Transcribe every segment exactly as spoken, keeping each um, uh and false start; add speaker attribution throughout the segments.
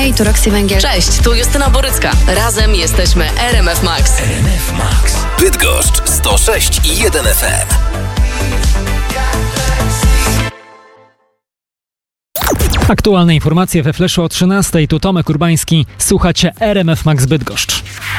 Speaker 1: Hej, tu Roxy Węgiel.
Speaker 2: Cześć, tu Justyna Borycka. Razem jesteśmy R M F Max.
Speaker 3: R M F Max. Bydgoszcz sto sześć i jeden F M.
Speaker 4: Aktualne informacje we Fleszu o trzynastej. Tu Tomek Urbański. Słuchacie R M F Max Bydgoszcz.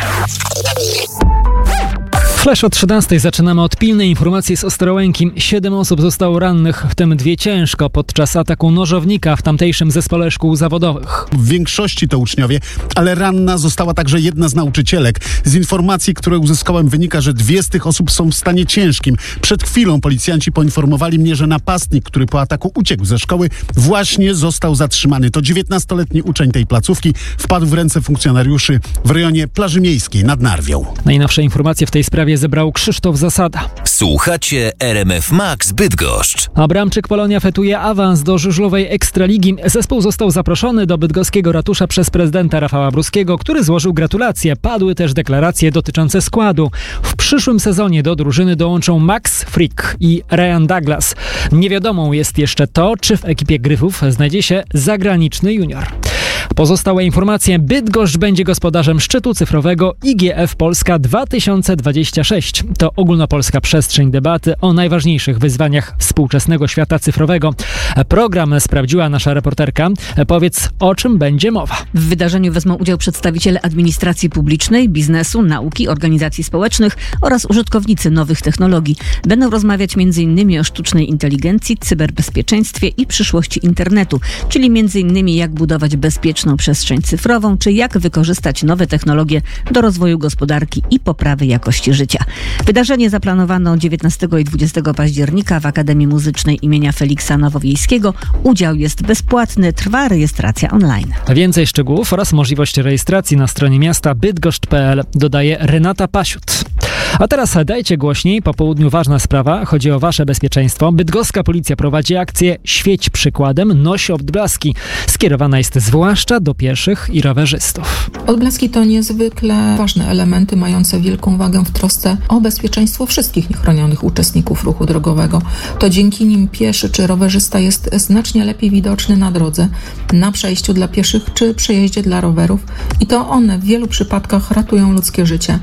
Speaker 4: Flash o trzynastej zaczynamy od pilnej informacji z Ostrołęki. Siedem osób zostało rannych, w tym dwie ciężko, podczas ataku nożownika w tamtejszym zespole szkół zawodowych.
Speaker 5: W większości to uczniowie, ale ranna została także jedna z nauczycielek. Z informacji, które uzyskałem, wynika, że dwie z tych osób są w stanie ciężkim. Przed chwilą policjanci poinformowali mnie, że napastnik, który po ataku uciekł ze szkoły, właśnie został zatrzymany. To dziewiętnastoletni uczeń tej placówki, wpadł w ręce funkcjonariuszy w rejonie plaży miejskiej nad Narwią.
Speaker 4: Najnowsze informacje w tej sprawie zebrał Krzysztof Zasada.
Speaker 3: Słuchacie R M F Max Bydgoszcz.
Speaker 4: Abramczyk Polonia fetuje awans do żużlowej Ekstraligi. Zespół został zaproszony do bydgoskiego ratusza przez prezydenta Rafała Bruskiego, który złożył gratulacje. Padły też deklaracje dotyczące składu. W przyszłym sezonie do drużyny dołączą Max Frick i Ryan Douglas. Niewiadomą jest jeszcze to, czy w ekipie Gryfów znajdzie się zagraniczny junior. Pozostałe informacje. Bydgoszcz będzie gospodarzem szczytu cyfrowego I G F Polska dwa tysiące dwadzieścia sześć. To ogólnopolska przestrzeń debaty o najważniejszych wyzwaniach współczesnego świata cyfrowego. Program sprawdziła nasza reporterka. Powiedz, o czym będzie mowa.
Speaker 6: W wydarzeniu wezmą udział przedstawiciele administracji publicznej, biznesu, nauki, organizacji społecznych oraz użytkownicy nowych technologii. Będą rozmawiać między innymi o sztucznej inteligencji, cyberbezpieczeństwie i przyszłości internetu, czyli między innymi jak budować bezpieczną przestrzeń cyfrową, czy jak wykorzystać nowe technologie do rozwoju gospodarki i poprawy jakości życia. Wydarzenie zaplanowano dziewiętnastego i dwudziestego października w Akademii Muzycznej imienia Feliksa Nowowiejskiego. Udział jest bezpłatny, trwa rejestracja online.
Speaker 4: Więcej szczegółów oraz możliwość rejestracji na stronie miasta bydgoszcz kropka p l, dodaje Renata Pasiut. A teraz dajcie głośniej, po południu ważna sprawa, chodzi o wasze bezpieczeństwo. Bydgoska policja prowadzi akcję Świeć przykładem, noś odblaski. Skierowana jest zwłaszcza do pieszych i rowerzystów.
Speaker 7: Odblaski to niezwykle ważne elementy mające wielką wagę w trosce o bezpieczeństwo wszystkich niechronionych uczestników ruchu drogowego. To dzięki nim pieszy czy rowerzysta jest znacznie lepiej widoczny na drodze, na przejściu dla pieszych czy przejeździe dla rowerów i to one w wielu przypadkach ratują ludzkie życie.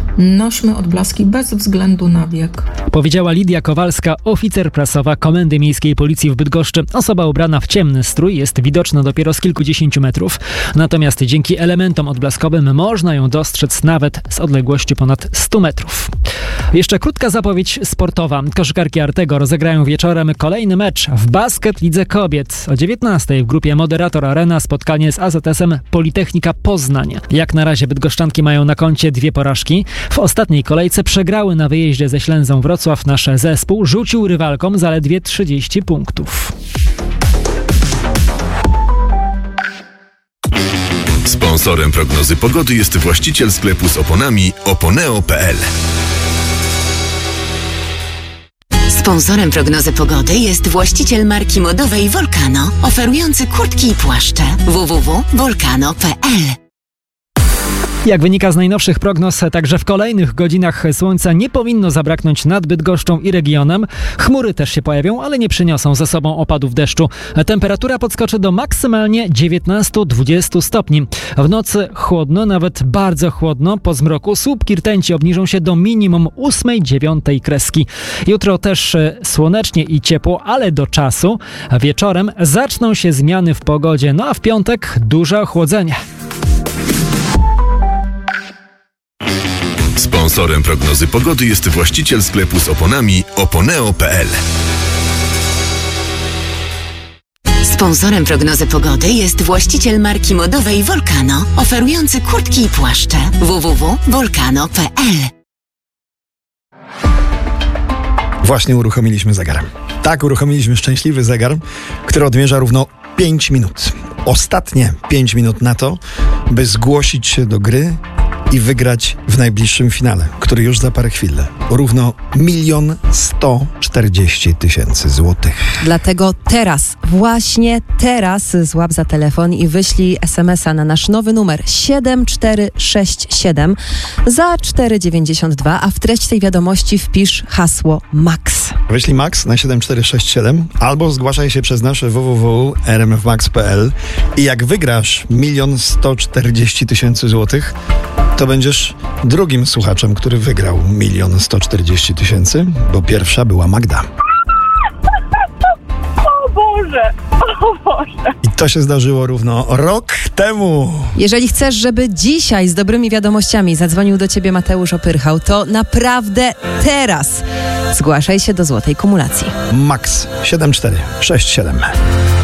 Speaker 7: Nośmy odblaski bez względu na wiek.
Speaker 4: Powiedziała Lidia Kowalska, oficer prasowa Komendy Miejskiej Policji w Bydgoszczy. Osoba ubrana w ciemny strój jest widoczna dopiero z kilkudziesięciu metrów. Natomiast dzięki elementom odblaskowym można ją dostrzec nawet z odległości ponad stu metrów. Jeszcze krótka zapowiedź sportowa. Koszykarki Artego rozegrają wieczorem kolejny mecz w Basket Lidze Kobiet. O dziewiętnastej w grupie Moderator Arena spotkanie z A Z S-em Politechnika Poznań. Jak na razie bydgoszczanki mają na koncie dwie porażki. W ostatniej kolejce przegrały na wyjeździe ze Ślęzą Wrocław. Nasz zespół rzucił rywalkom zaledwie trzydzieści punktów.
Speaker 8: Sponsorem prognozy pogody jest właściciel sklepu z oponami oponeo kropka p l.
Speaker 9: Sponsorem prognozy pogody jest właściciel marki modowej Volcano, oferujący kurtki i płaszcze. w w w kropka volcano kropka p l.
Speaker 4: Jak wynika z najnowszych prognoz, także w kolejnych godzinach słońca nie powinno zabraknąć nad Bydgoszczą i regionem. Chmury też się pojawią, ale nie przyniosą ze sobą opadów deszczu. Temperatura podskoczy do maksymalnie dziewiętnaście do dwudziestu stopni. W nocy chłodno, nawet bardzo chłodno. Po zmroku słupki rtęci obniżą się do minimum ósmej dziewiątej kreski. Jutro też słonecznie i ciepło, ale do czasu. Wieczorem zaczną się zmiany w pogodzie, no a w piątek duże ochłodzenie.
Speaker 8: Sponsorem prognozy pogody jest właściciel sklepu z oponami oponeo kropka p l.
Speaker 9: Sponsorem prognozy pogody jest właściciel marki modowej Volcano, oferujący kurtki i płaszcze. w w w kropka volcano kropka p l.
Speaker 10: Właśnie uruchomiliśmy zegar. Tak, uruchomiliśmy szczęśliwy zegar, który odmierza równo pięć minut. Ostatnie pięć minut na to, by zgłosić się do gry i wygrać w najbliższym finale, który już za parę chwil. Równo milion sto czterdzieści tysięcy złotych.
Speaker 1: Dlatego teraz, właśnie teraz złap za telefon i wyślij es em es a na nasz nowy numer siedem cztery sześć siedem za cztery dziewięćdziesiąt dwa, a w treść tej wiadomości wpisz hasło MAX.
Speaker 10: Wyślij MAX na siedem cztery sześć siedem albo zgłaszaj się przez nasze w w w kropka r m f max kropka p l i jak wygrasz milion sto czterdzieści tysięcy złotych, to będziesz drugim słuchaczem, który wygrał milion sto czterdzieści tysięcy, bo pierwsza była Magda.
Speaker 11: O Boże, o Boże.
Speaker 10: I to się zdarzyło równo rok temu.
Speaker 1: Jeżeli chcesz, żeby dzisiaj z dobrymi wiadomościami zadzwonił do ciebie Mateusz Opyrchał, to naprawdę teraz zgłaszaj się do złotej kumulacji.
Speaker 10: MAX siedem cztery sześć siedem.